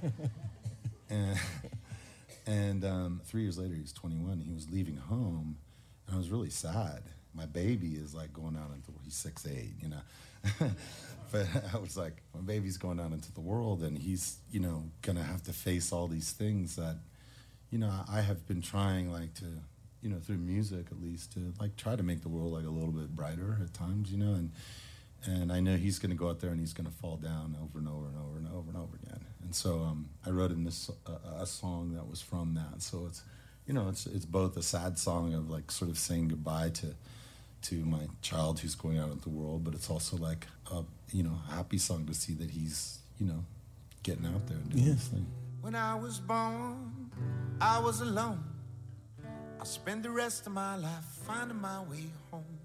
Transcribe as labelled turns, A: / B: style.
A: And 3 years later, he's 21. He was leaving home, and I was really sad. My baby is like going out into, he's 6'8", you know. But I was like, my baby's going out into the world, and he's, you know, gonna have to face all these things that, you know, I have been trying, like, to, you know, through music at least, to like try to make the world like a little bit brighter at times, you know. And I know he's going to go out there and he's going to fall down over and over and over and over and over again. And so I wrote in this a song that was from that. So it's, you know, it's both a sad song of like sort of saying goodbye to my child who's going out into the world, but it's also like a, you know, happy song to see that he's, you know, getting out there and doing this thing.
B: When I was born, I was alone. I spent the rest of my life finding my way home.